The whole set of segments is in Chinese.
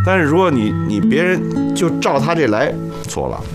但是如果你别人就照他这来，错了。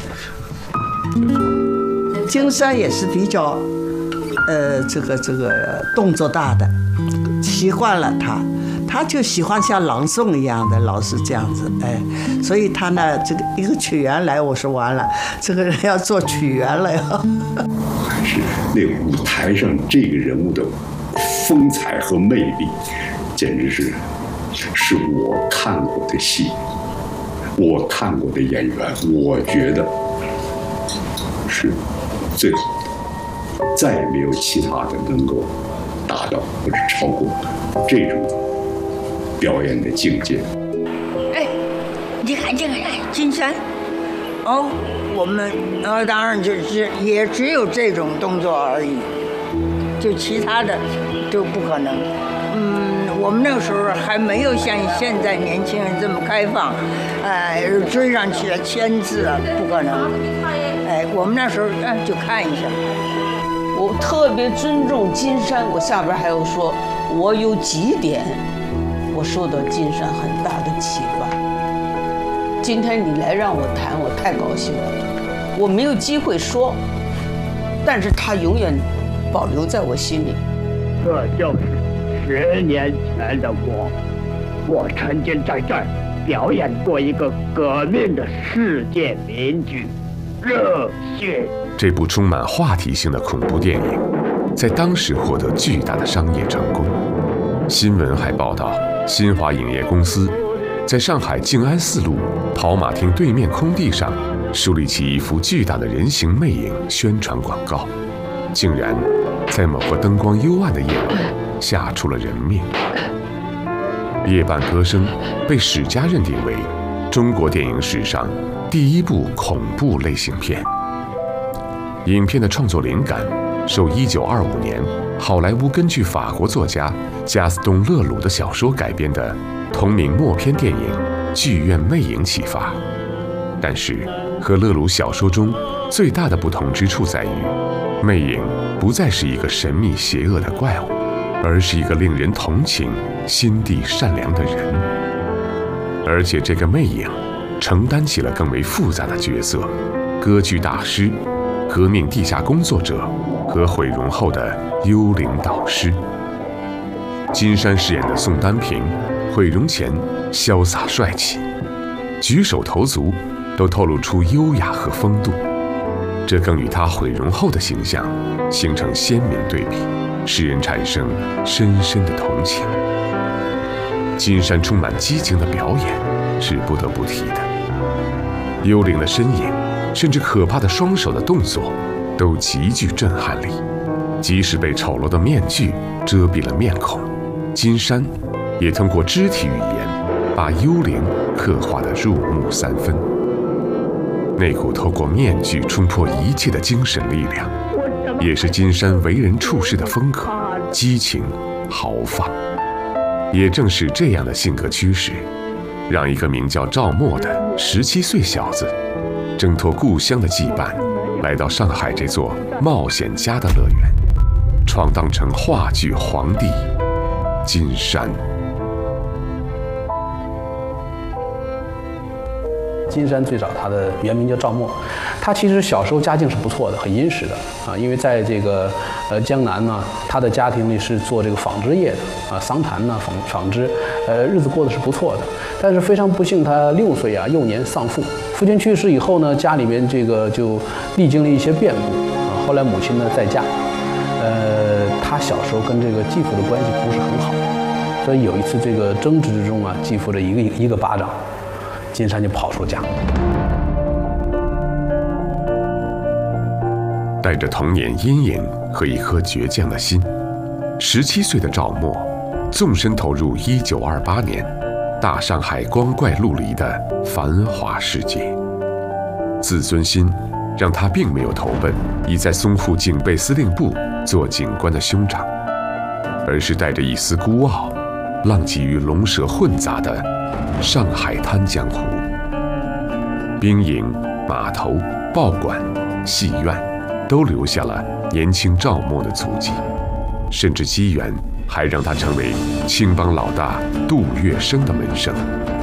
金山也是比较，这个动作大的，习惯了他就喜欢像朗诵一样的，老是这样子，所以他呢，这个一个曲员来，我说完了，这个人要做曲员了呀。 还是那舞台上这个人物的风采和魅力，简直是我看过的戏，我看过的演员，我觉得是最好的，再也没有其他的能够达到或者超过这种表演的境界。 你看这个人金山， 我们当然也只有这种动作而已，就其他的都不可能。我们那个时候还没有像现在年轻人这么开放，追上去了签字了，不可能。我们那时候就看一下。 我特别尊重金山，我下边还要说，我有几点我受到金山很大的启发。今天你来让我谈，我太高兴了。我没有机会说，但是他永远保留在我心里。 这就是10年前的我曾经在这儿表演过一个革命的世界名剧《热血》。 这部充满话题性的恐怖电影，在当时获得巨大的商业成功。新闻还报道，新华影业公司在上海静安寺路跑马厅对面空地上树立起一幅巨大的人形魅影宣传广告，竟然在某个灯光幽暗的夜晚吓出了人命。夜半歌声被史家认定为中国电影史上第一部恐怖类型片。影片的创作灵感受1925年好莱坞根据法国作家加斯东·勒鲁的小说改编的同名默片电影《剧院魅影》启发，但是和勒鲁小说中最大的不同之处在于，魅影不再是一个神秘邪恶的怪物，而是一个令人同情、心地善良的人。而且这个魅影承担起了更为复杂的角色：歌剧大师、革命地下工作者和毁容后的幽灵导师。金山饰演的宋丹萍，毁容前潇洒帅气，举手投足都透露出优雅和风度，这更与他毁容后的形象形成鲜明对比，使人产生深深的同情。金山充满激情的表演是不得不提的，幽灵的身影甚至可怕的双手的动作都极具震撼力，即使被丑陋的面具遮蔽了面孔，金山也通过肢体语言把幽灵刻画得入木三分。那股透过面具冲破一切的精神力量，也是金山为人处事的风格，激情豪放。也正是这样的性格驱使，让一个名叫赵默的17岁小子挣脱故乡的羁绊，来到上海这座冒险家的乐园，闯荡成话剧皇帝金山。 金山最早他的原名叫赵默，他其实小时候家境是不错的，很殷实的啊，因为在这个江南呢，他的家庭里是做这个纺织业的啊，桑蚕呢纺织，日子过得是不错的。但是非常不幸，他6岁啊幼年丧父，父亲去世以后呢，家里面这个就历经了一些变故啊。后来母亲呢再嫁，他小时候跟这个继父的关系不是很好，所以有一次这个争执之中啊，继父的一个巴掌。金山就跑出家， 带着童年阴影和一颗倔强的心，17岁的赵默纵身投入1928年大上海光怪陆离的繁华世界。自尊心让他并没有投奔已在淞沪警备司令部做警官的兄长，而是带着一丝孤傲，浪迹于龙蛇混杂的上海滩江湖。兵营、码头、报馆、戏院都留下了年轻赵默的足迹，甚至机缘还让他成为青帮老大杜月笙的门生。